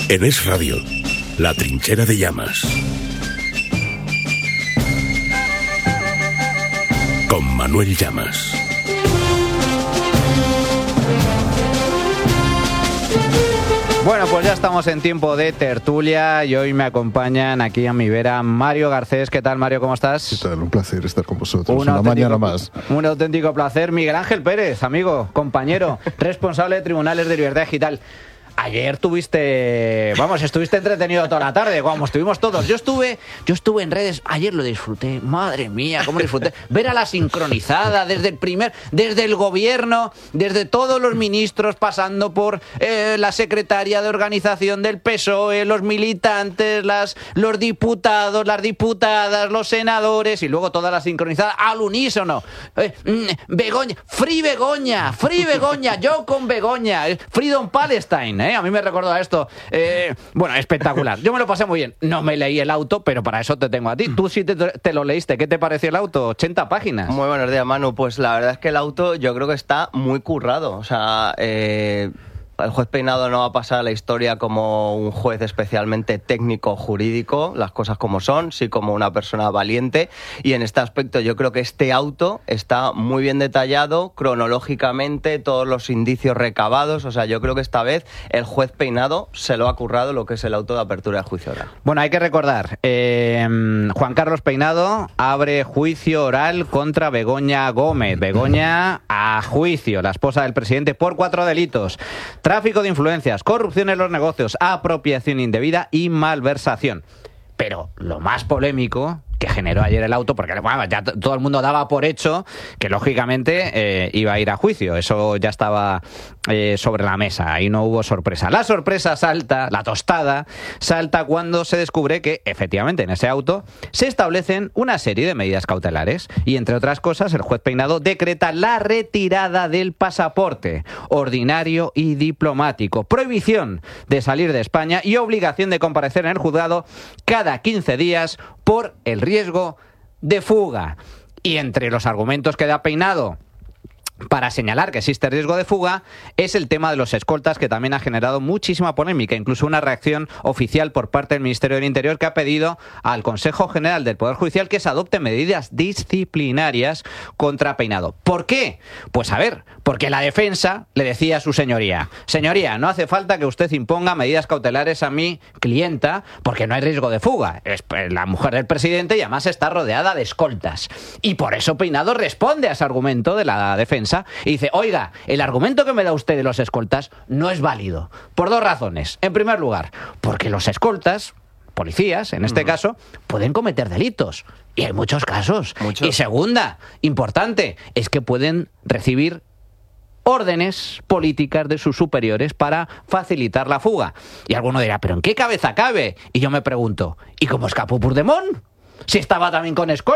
En Es Radio, La Trinchera de Llamas. Con Manuel Llamas. Bueno, pues ya estamos en tiempo de tertulia y hoy me acompañan aquí a mi vera Mario Garcés. ¿Qué tal, Mario? ¿Cómo estás? ¿Qué tal? Un placer estar con vosotros. Una mañana más. Un auténtico placer. Miguel Ángel Pérez, amigo, compañero, responsable de Tribunales de Libertad Digital. Ayer estuviste entretenido toda la tarde, como estuvimos todos. Yo estuve en redes, ayer lo disfruté, madre mía, cómo lo disfruté. Ver a la sincronizada desde el gobierno, desde todos los ministros, pasando por la secretaria de organización del PSOE, los militantes, los diputados, las diputadas, los senadores, y luego toda la sincronizada al unísono. Begoña, Free Begoña, yo con Begoña, Freedom Palestine, A mí me recordó a esto. Bueno, espectacular. Yo me lo pasé muy bien. No me leí el auto, pero para eso te tengo a ti. Tú sí te lo leíste. ¿Qué te pareció el auto? 80 páginas. Muy buenos días, Manu. Pues la verdad es que el auto yo creo que está muy currado. O sea, el juez Peinado no va a pasar a la historia como un juez especialmente técnico jurídico, las cosas como son, sí como una persona valiente, y en este aspecto yo creo que este auto está muy bien detallado, cronológicamente, todos los indicios recabados. O sea, yo creo que esta vez el juez Peinado se lo ha currado lo que es el auto de apertura de juicio oral. Bueno, hay que recordar, Juan Carlos Peinado abre juicio oral contra Begoña Gómez. Begoña a juicio, la esposa del presidente, por 4 delitos. Tráfico de influencias, corrupción en los negocios, apropiación indebida y malversación. Pero lo más polémico que generó ayer el auto, porque bueno, ya todo el mundo daba por hecho que lógicamente iba a ir a juicio. Eso ya estaba sobre la mesa, ahí no hubo sorpresa. La sorpresa salta, la tostada salta cuando se descubre que efectivamente en ese auto se establecen una serie de medidas cautelares y, entre otras cosas, el juez Peinado decreta la retirada del pasaporte ordinario y diplomático, prohibición de salir de España y obligación de comparecer en el juzgado cada 15 días por el riesgo de fuga. Y entre los argumentos que da Peinado para señalar que existe riesgo de fuga es el tema de los escoltas, que también ha generado muchísima polémica, incluso una reacción oficial por parte del Ministerio del Interior, que ha pedido al Consejo General del Poder Judicial que se adopten medidas disciplinarias contra Peinado. ¿Por qué? Pues a ver, porque la defensa le decía a su señoría, no hace falta que usted imponga medidas cautelares a mi clienta porque no hay riesgo de fuga. Es la mujer del presidente y además está rodeada de escoltas. Y por eso Peinado responde a ese argumento de la defensa y dice, oiga, el argumento que me da usted de los escoltas no es válido, por 2 razones. En primer lugar, porque los escoltas, policías en este caso, pueden cometer delitos, y hay muchos casos. Y segunda, importante, es que pueden recibir órdenes políticas de sus superiores para facilitar la fuga. Y alguno dirá, ¿pero en qué cabeza cabe? Y yo me pregunto, ¿y cómo escapó Puigdemont? Si estaba también con escoltas.